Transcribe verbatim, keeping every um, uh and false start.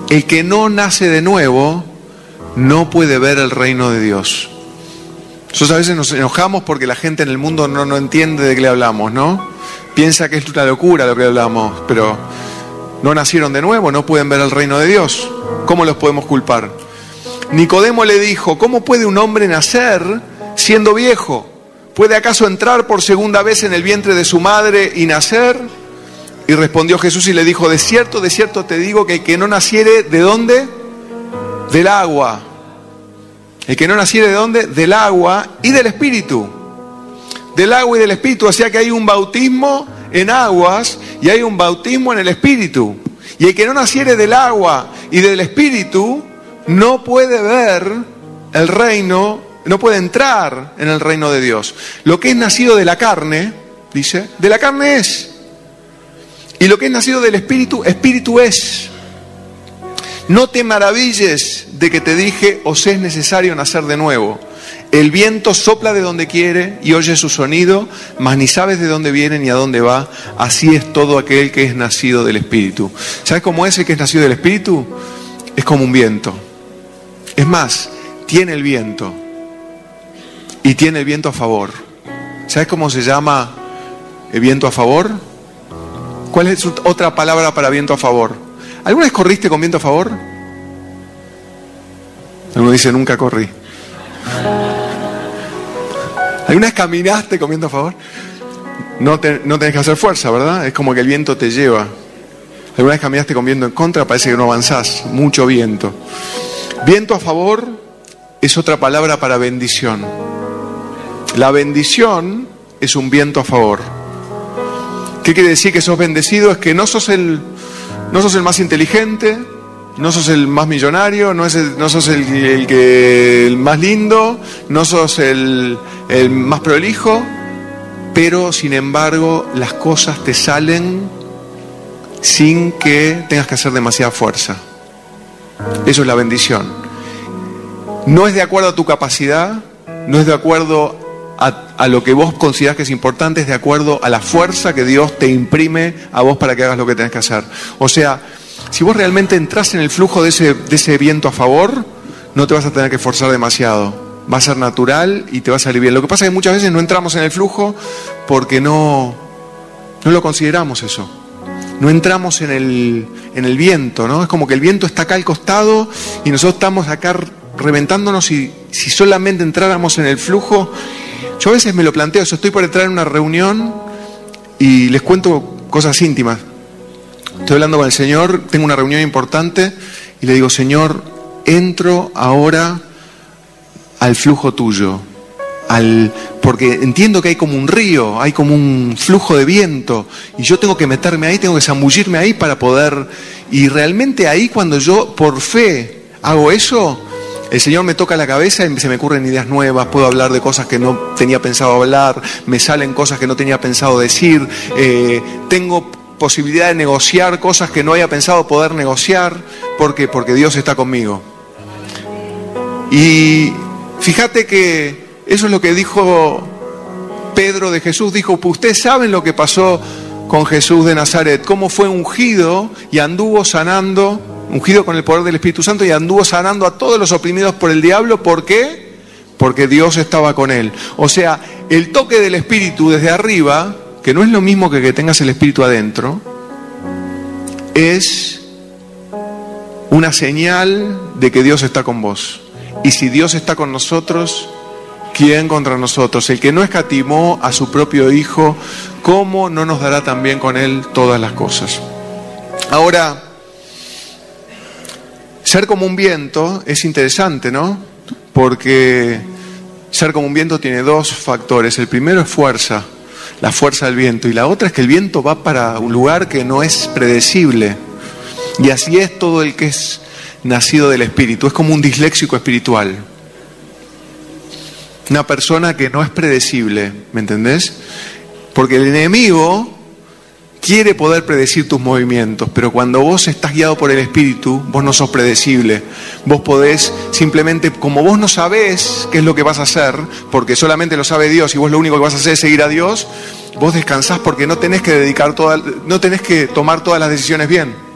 el que no nace de nuevo no puede ver el reino de Dios. Nosotros a veces nos enojamos porque la gente en el mundo no, no entiende de qué le hablamos, ¿no? Piensa que es una locura lo que le hablamos, pero no nacieron de nuevo, no pueden ver el reino de Dios. ¿Cómo los podemos culpar? Nicodemo le dijo, ¿cómo puede un hombre nacer siendo viejo? ¿Puede acaso entrar por segunda vez en el vientre de su madre y nacer? Y respondió Jesús y le dijo, de cierto, de cierto te digo que el que no naciere, ¿de dónde? Del agua. El que no naciere, ¿de dónde? Del agua y del Espíritu. Del agua y del Espíritu, o sea que hay un bautismo en aguas y hay un bautismo en el Espíritu. Y el que no naciere del agua y del Espíritu no puede ver el reino, no puede entrar en el reino de Dios. Lo que es nacido de la carne, dice, de la carne es. Y lo que es nacido del Espíritu, Espíritu es. No te maravilles de que te dije, os es necesario nacer de nuevo. El viento sopla de donde quiere y oye su sonido, mas ni sabes de dónde viene ni a dónde va. Así es todo aquel que es nacido del Espíritu. ¿Sabes cómo es el que es nacido del Espíritu? Es como un viento. Es más, tiene el viento. Y tiene el viento a favor. ¿Sabes cómo se llama el viento a favor? ¿Cuál es otra palabra para viento a favor? ¿Alguna vez corriste con viento a favor? Alguno dice, nunca corrí. ¿Alguna vez caminaste con viento a favor? No, te, no tenés que hacer fuerza, ¿verdad? Es como que el viento te lleva. ¿Alguna vez caminaste con viento en contra? Parece que no avanzás. Mucho viento. Viento a favor es otra palabra para bendición. La bendición es un viento a favor. ¿Qué quiere decir que sos bendecido? Es que no sos el, no sos el más inteligente, no sos el más millonario, no, es el, no sos el, el, que, el más lindo, no sos el, el más prolijo, pero sin embargo las cosas te salen sin que tengas que hacer demasiada fuerza. Eso es la bendición. No es de acuerdo a tu capacidad, no es de acuerdo a, a lo que vos considerás que es importante, es de acuerdo a la fuerza que Dios te imprime a vos para que hagas lo que tenés que hacer. O sea, si vos realmente entras en el flujo de ese, de ese viento a favor, no te vas a tener que forzar demasiado. Va a ser natural y te va a salir bien. Lo que pasa es que muchas veces no entramos en el flujo porque no, no lo consideramos eso. No entramos en el, en el viento, ¿no? Es como que el viento está acá al costado y nosotros estamos acá reventándonos, y si solamente entráramos en el flujo. Yo a veces me lo planteo eso, estoy por entrar en una reunión y les cuento cosas íntimas. Estoy hablando con el Señor, tengo una reunión importante y le digo, Señor, entro ahora al flujo tuyo, al, porque entiendo que hay como un río, hay como un flujo de viento y yo tengo que meterme ahí, tengo que zambullirme ahí para poder, y realmente ahí cuando yo por fe hago eso, el Señor me toca la cabeza y se me ocurren ideas nuevas, puedo hablar de cosas que no tenía pensado hablar, me salen cosas que no tenía pensado decir, eh, tengo posibilidad de negociar cosas que no había pensado poder negociar, porque porque Dios está conmigo. Y fíjate que eso es lo que dijo Pedro de Jesús, dijo, ustedes saben lo que pasó con Jesús de Nazaret, cómo fue ungido y anduvo sanando, ungido con el poder del Espíritu Santo y anduvo sanando a todos los oprimidos por el diablo. ¿Por qué? Porque Dios estaba con él. O sea, el toque del Espíritu desde arriba, que no es lo mismo que que tengas el Espíritu adentro, es una señal de que Dios está con vos. Y si Dios está con nosotros, ¿quién contra nosotros? El que no escatimó a su propio Hijo, ¿cómo no nos dará también con Él todas las cosas? Ahora, ser como un viento es interesante, ¿no? Porque ser como un viento tiene dos factores. El primero es fuerza, la fuerza del viento. Y la otra es que el viento va para un lugar que no es predecible. Y así es todo el que es nacido del Espíritu. Es como un disléxico espiritual. Una persona que no es predecible, ¿me entendés? Porque el enemigo quiere poder predecir tus movimientos, pero cuando vos estás guiado por el Espíritu, vos no sos predecible. Vos podés simplemente, como vos no sabés qué es lo que vas a hacer, porque solamente lo sabe Dios y vos lo único que vas a hacer es seguir a Dios, vos descansás porque no tenés que dedicar toda, no tenés que tomar todas las decisiones bien.